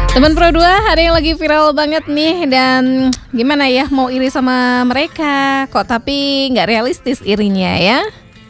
Teman Pro 2, ada yang lagi viral banget nih. Dan gimana ya, mau iri sama mereka kok tapi nggak realistis irinya ya.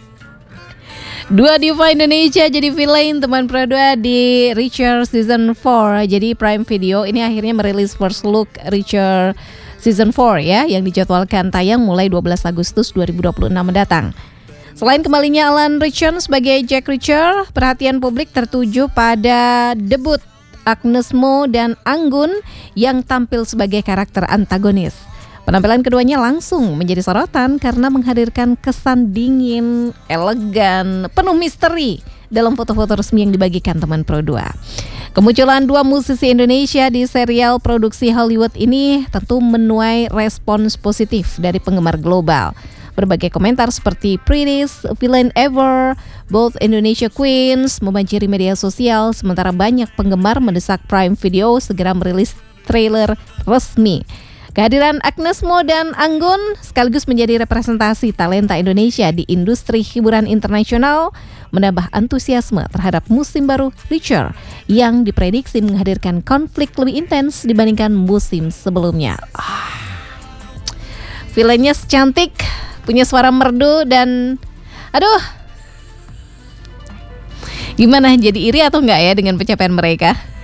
Dua diva Indonesia jadi villain Teman Pro 2 di Richer Season 4. Jadi Prime Video ini akhirnya merilis first look Richer Season 4 ya, yang dijadwalkan tayang mulai 12 Agustus 2026 mendatang. Selain kembalinya Alan Ritchson sebagai Jack Reacher, perhatian publik tertuju pada debut Agnes Mo dan Anggun yang tampil sebagai karakter antagonis. Penampilan keduanya langsung menjadi sorotan karena menghadirkan kesan dingin, elegan, penuh misteri dalam foto-foto resmi yang dibagikan Teman Pro 2. Kemunculan dua musisi Indonesia di serial produksi Hollywood ini tentu menuai respons positif dari penggemar global. Berbagai komentar seperti prettiest villain ever, both Indonesia queens membanjiri media sosial, sementara banyak penggemar mendesak Prime Video segera merilis trailer resmi. Kehadiran Agnes Mo dan Anggun sekaligus menjadi representasi talenta Indonesia di industri hiburan internasional, menambah antusiasme terhadap musim baru Richer yang diprediksi menghadirkan konflik lebih intens dibandingkan musim sebelumnya. Villainnya secantik, punya suara merdu dan aduh, gimana, jadi iri atau enggak ya dengan pencapaian mereka?